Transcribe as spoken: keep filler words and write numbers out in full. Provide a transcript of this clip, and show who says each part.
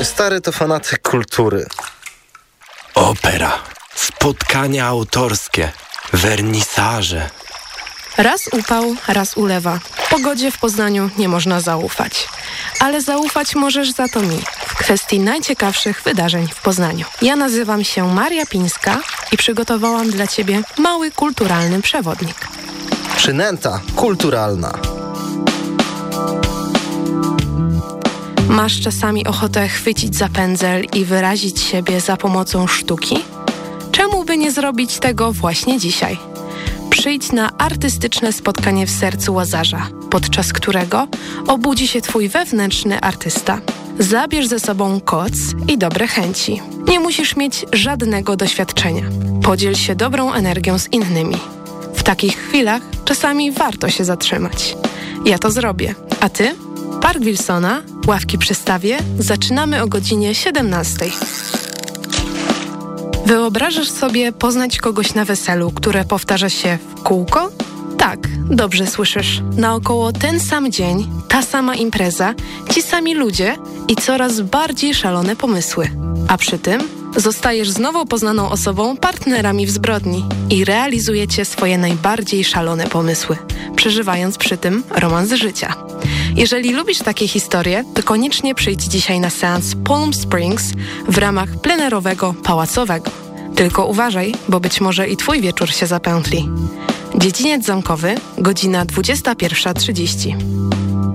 Speaker 1: Mój stary to fanatyk kultury.
Speaker 2: Opera, spotkania autorskie, wernisaże.
Speaker 3: Raz upał, raz ulewa. Pogodzie w Poznaniu nie można zaufać. Ale zaufać możesz za to mi w kwestii najciekawszych wydarzeń w Poznaniu. Ja nazywam się Maria Pińska i przygotowałam dla Ciebie mały kulturalny przewodnik.
Speaker 1: Przynęta kulturalna.
Speaker 3: Masz czasami ochotę chwycić za pędzel i wyrazić siebie za pomocą sztuki? Czemu by nie zrobić tego właśnie dzisiaj? Przyjdź na artystyczne spotkanie w sercu Łazarza, podczas którego obudzi się Twój wewnętrzny artysta. Zabierz ze sobą koc i dobre chęci. Nie musisz mieć żadnego doświadczenia. Podziel się dobrą energią z innymi. W takich chwilach czasami warto się zatrzymać. Ja to zrobię. A Ty? Park Wilsona, ławki przy stawie, zaczynamy o godzinie siedemnastej. Wyobrażasz sobie poznać kogoś na weselu, które powtarza się w kółko? Tak, dobrze słyszysz. Naokoło ten sam dzień, ta sama impreza, ci sami ludzie i coraz bardziej szalone pomysły. A przy tym zostajesz z nowo poznaną osobą partnerami w zbrodni i realizujecie swoje najbardziej szalone pomysły, przeżywając przy tym romans życia. Jeżeli lubisz takie historie, to koniecznie przyjdź dzisiaj na seans Palm Springs w ramach plenerowego pałacowego. Tylko uważaj, bo być może i Twój wieczór się zapętli. Dziedziniec Zamkowy, godzina dwudziesta pierwsza trzydzieści.